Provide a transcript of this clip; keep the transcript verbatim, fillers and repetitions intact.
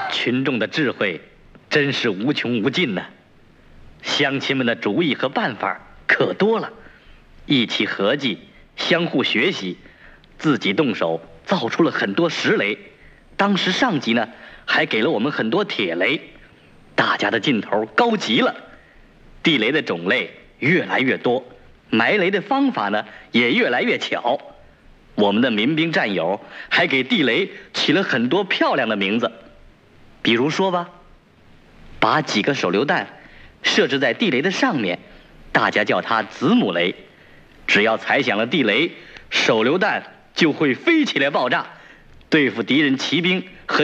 群众的智慧真是无穷无尽呢、啊。乡亲们的主意和办法可多了，一起合计，相互学习，自己动手造出了很多石雷。当时上级呢还给了我们很多铁雷，大家的劲头高极了。地雷的种类越来越多，埋雷的方法呢也越来越巧。我们的民兵战友还给地雷起了很多漂亮的名字，比如说吧，把几个手榴弹设置在地雷的上面，大家叫它子母雷。只要踩响了地雷，手榴弹就会飞起来爆炸，对付敌人骑兵和